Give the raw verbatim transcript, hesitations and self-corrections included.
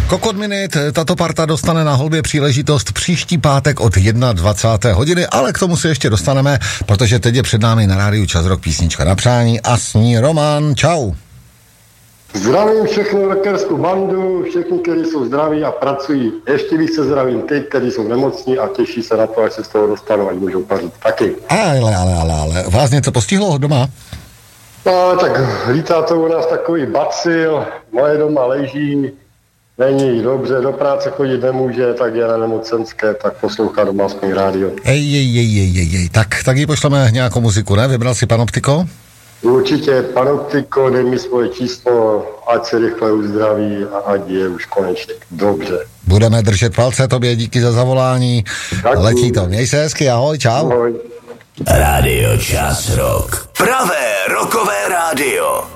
Kokot Minute, tato parta dostane na holbě příležitost příští pátek od dvacáté jedné hodiny, ale k tomu se ještě dostaneme, protože teď je před námi na rádiu Čas Rock písnička na přání a s ní Roman. Čau. Zdravím všechnu rockerskou bandu, všechny, kteří jsou zdraví a pracují. Ještě více zdravím ty, kteří jsou nemocní a těší se na to, až se z toho dostanou, ať můžou pařit taky. Ale, ale, ale, ale, vás něco postihlo doma? No, tak lítá to u nás takový bacil, moje doma leží, není dobře, do práce chodit nemůže, tak je na nemocenské, tak poslouchá doma aspoň rádio. Ej, ej, ej, ej, ej, ej, tak, tak jí pošleme nějakou muziku, ne? Vybral si Panoptiko? Určitě, Panoptiko, dej mi svoje číslo, ať se rychle uzdraví a ať je už konečně dobře. Budeme držet palce tobě, díky za zavolání. Taky. Letí to, měj se hezky, ahoj, čau. Ahoj. Rádio Čas Rock. Pravé rockové rádio.